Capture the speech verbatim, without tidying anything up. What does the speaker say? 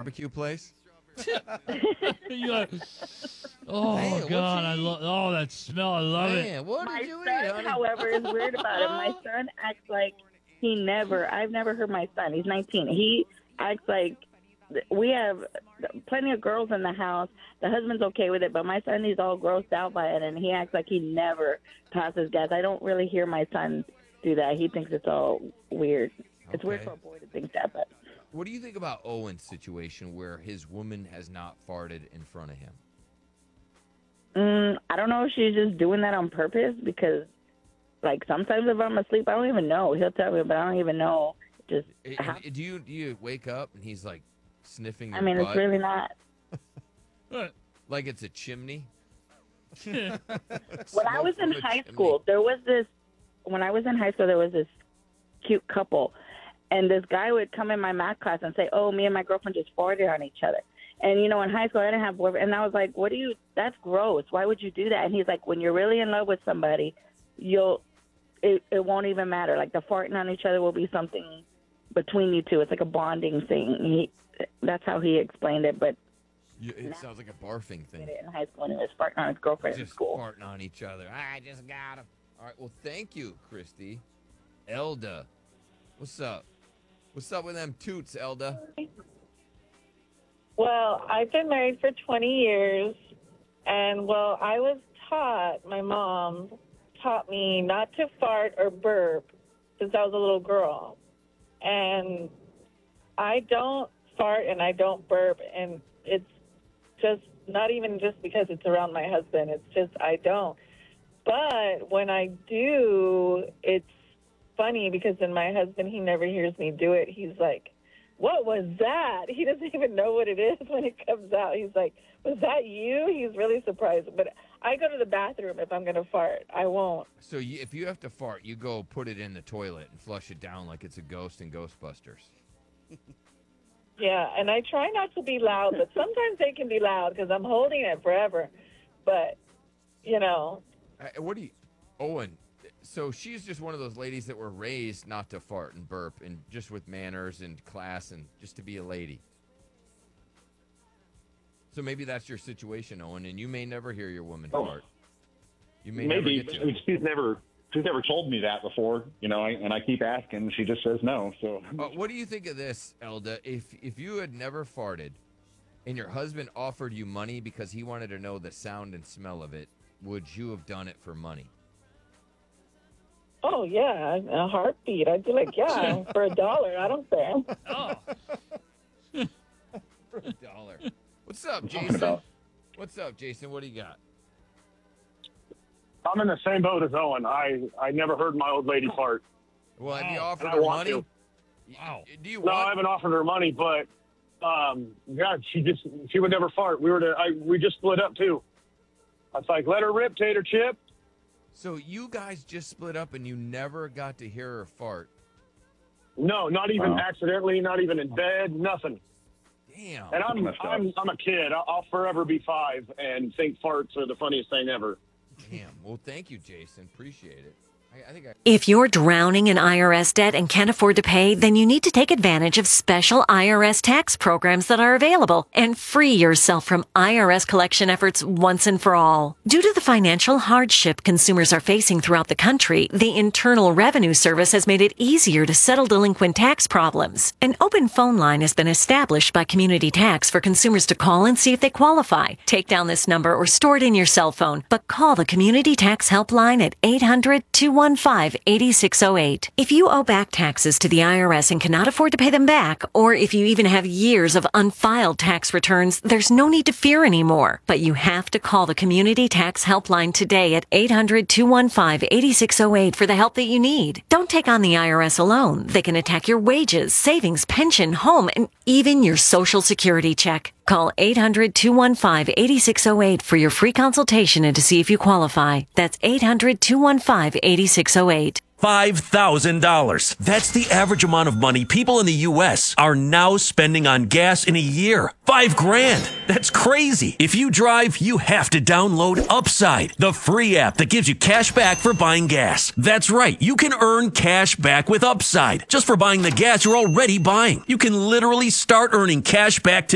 barbecue place? You are- oh Man, what'd God, you I eat? love. Oh, that smell! I love it. Man, what My did you eat, son, honey? however, is weird about it. My son acts like he never. I've never heard my son. He's nineteen. He acts like we have plenty of girls in the house. The husband's okay with it, but my son, he's all grossed out by it, and he acts like he never passes gas. I don't really hear my son do that. He thinks it's all weird. It's weird Okay. for a boy to think that, but What do you think about Owen's situation where his woman has not farted in front of him? mm, I don't know if she's just doing that on purpose because, like, sometimes if I'm asleep, I don't even know. He'll tell me, but I don't even know. Just I- how, and do you do you wake up and he's like sniffing your I mean, butt it's really not. What? like it's a chimney? When I Smoke was in from a high chimney. school, there was this. When I was in high school, there was this cute couple, and this guy would come in my math class and say, "Oh, me and my girlfriend just farted on each other." And you know, in high school, I didn't have boyfriend, and I was like, "What do you? That's gross. Why would you do that?" And he's like, "When you're really in love with somebody, you'll it, it won't even matter. Like the farting on each other will be something between you two. It's like a bonding thing." He, that's how he explained it, but You- it sounds like a barfing thing. in high school, and he was farting on his girlfriend in Just school. farting on each other. I just got him. All right. Well, thank you, Christy. Elda, what's up? What's up with them toots, Elda? Well, I've been married for twenty years, and well, I was taught, my mom taught me not to fart or burp since I was a little girl. And I don't fart and I don't burp, and it's just not even just because it's around my husband. It's just I don't. But when I do, it's funny because then my husband, he never hears me do it. He's like, "What was that?" He doesn't even know what it is when it comes out. He's like, "Was that you?" He's really surprised. But I go to the bathroom if I'm going to fart. I won't. So you, if you have to fart, you go put it in the toilet and flush it down like it's a ghost in Ghostbusters. Yeah, and I try not to be loud, but sometimes they can be loud because I'm holding it forever. But, you know, Uh, What do you, Owen? So she's just one of those ladies that were raised not to fart and burp, and just with manners and class, and just to be a lady. So maybe that's your situation, Owen, and you may never hear your woman Oh. fart. You may Maybe. never get I mean, to. she's never she's never told me that before, you know, I, and I keep asking, and she just says no. So Uh, what do you think of this, Elda? If if you had never farted, and your husband offered you money because he wanted to know the sound and smell of it, would you have done it for money? oh, yeah, a heartbeat. I'd be like, yeah, for a dollar. I don't care. Oh, For a dollar. What's up, talking Jason? about- What's up, Jason? What do you got? I'm in the same boat as Owen. I, I never heard my old lady fart. Well, have you Wow. offered And I her want money? to. Wow. Y- Do you No, I want? haven't offered her money, but um, God, she just she would never fart. We were to I we just split up too. I was like, let her rip, Tater Chip. So you guys just split up and you never got to hear her fart. No, not even Wow. accidentally, not even in bed, nothing. Damn. And I'm messed up. I'm I'm a kid. I'll, I'll forever be five and think farts are the funniest thing ever. Damn. Well, thank you, Jason. Appreciate it. I, I think I. If you're drowning in I R S debt and can't afford to pay, then you need to take advantage of special I R S tax programs that are available and free yourself from I R S collection efforts once and for all. Due to the financial hardship consumers are facing throughout the country, the Internal Revenue Service has made it easier to settle delinquent tax problems. An open phone line has been established by Community Tax for consumers to call and see if they qualify. Take down this number or store it in your cell phone, but call the Community Tax Helpline at eight hundred, two one five, eight six zero eight. If you owe back taxes to the I R S and cannot afford to pay them back, or if you even have years of unfiled tax returns, there's no need to fear anymore. But you have to call the Community Tax Helpline today at eight hundred, two one five, eight six zero eight for the help that you need. Don't take on the I R S alone. They can attack your wages, savings, pension, home, and even your Social Security check. Call eight hundred, two one five, eight six zero eight for your free consultation and to see if you qualify. That's eight hundred, two one five, eight six zero eight. five thousand dollars. That's the average amount of money people in the U S are now spending on gas in a year. Five grand. That's crazy. If you drive, you have to download Upside, the free app that gives you cash back for buying gas. That's right. You can earn cash back with Upside just for buying the gas you're already buying. You can literally start earning cash back today.